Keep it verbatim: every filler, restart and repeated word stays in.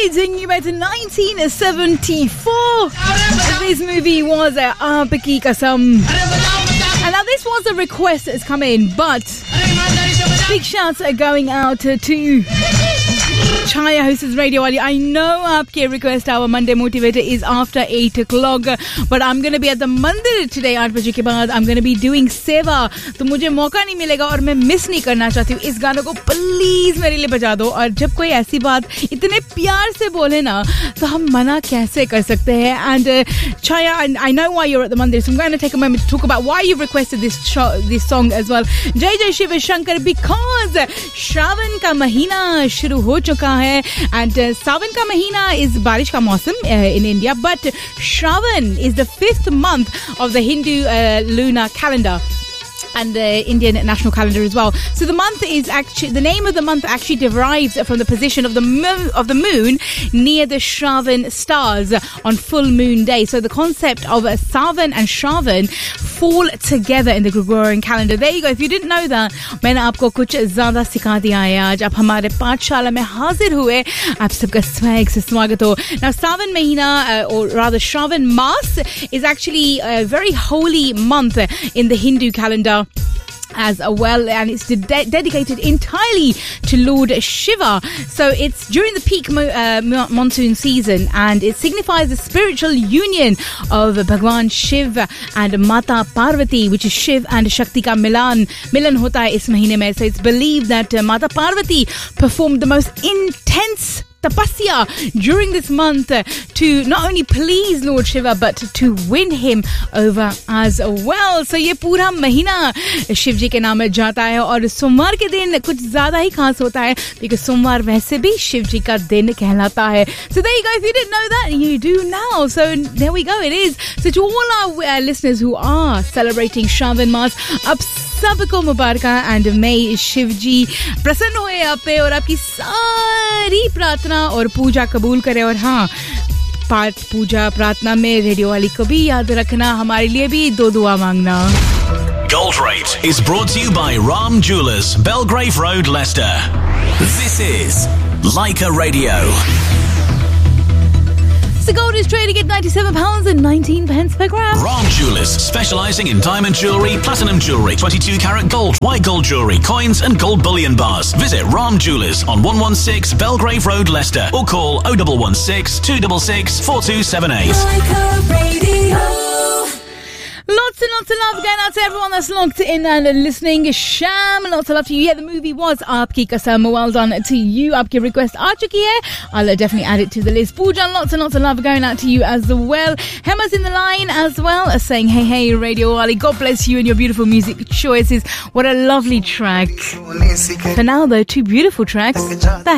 taking you back to nineteen seventy-four. This movie was uh, Aap Ki Kasam. And now this was a request that's come in, but big shouts are going out to Chaya, who says Radio Wali, I know aapke request our Monday motivator is after eight o'clock, but I'm going to be at the mandir today eight baje ke baad. I'm going to be doing seva, तो मुझे मौका नहीं मिलेगा और मैं miss नहीं करना चाहती हूँ. इस गानों को प्लीज मेरे लिए बजा दो. और जब कोई ऐसी बात इतने प्यार से बोले ना, तो हम मना कैसे कर सकते हैं. And uh, Chaya, I know why you're at the mandir, so I'm going to take a moment to talk about why you've requested this sh- this song as well. Jai Jai Shiv Shankar, because Shravan ka mahina shuru ho chuka hai, and uh, Sawan ka mahina is barish ka mausam uh, in India, but Shravan is the fifth month of the Hindu uh, lunar calendar and the Indian national calendar as well. So the month is actually, the name of the month actually derives from the position of the moon, of the moon near the Shravan stars on full moon day. So the concept of uh, Sawan and Shravan fall together in the Gregorian calendar. There you go. If you didn't know that, मैंने आपको कुछ ज़्यादा सिखा दिया है आज. आप हमारे पाठशाला में हाजिर हुए. आप सबका स्वैग से स्वागत हो. Now Sawan Mahina, uh, or rather Shravan Mas, is actually a very holy month in the Hindu calendar as well, and it's de- dedicated entirely to Lord Shiva. So it's during the peak mo- uh, monsoon season, and it signifies the spiritual union of Bhagwan Shiv and Mata Parvati, which is Shiv and Shakti ka milan milan hota hai is mahine mein. So it's believed that uh, Mata Parvati performed the most intense tapasya during this month uh, to not only please Lord Shiva but to win him over as well. So ये पूरा महीना शिव जी के नाम में जाता है, और सोमवार के दिन कुछ ज़्यादा ही खास होता है, because सोमवार वैसे भी शिव जी का दिन कहलाता है. So there you go. If you didn't know that, you do now. So there we go. It is. So to all our uh, listeners who are celebrating Shravan Mas, ab सबको मुबारका, and may Shiv जी प्रसन्न होए आप पे और आपकी सारी प्रार्थना और पूजा कबूल करे. और हाँ, पाठ पूजा प्रार्थना में रेडियो वाली को भी याद रखना, हमारे लिए भी दो दुआ मांगना. Gold Rate is brought to you by Ram Jewellers, Belgrave Road, Leicester. This is Leica Radio. So gold is trading at ninety-seven pounds and nineteen pence per gram. Ram Jewellers, specialising in diamond jewellery, platinum jewellery, twenty-two carat gold, white gold jewellery, coins and gold bullion bars. Visit Ram Jewellers on one one six Belgrave Road, Leicester, or call oh one one six, two six six, four two seven eight. Lots and lots of love going out to everyone that's locked in and listening. Sham, lots of love to you. Yeah, the movie was Aap Ki Kasam. Well done to you. Aapki request aa chuki hai. I'll definitely add it to the list. Poojan, lots and lots of love going out to you as well. Hema's in the line as well, saying, hey, hey, Radio Wali. God bless you and your beautiful music choices. What a lovely track. For now, though, two beautiful tracks. Back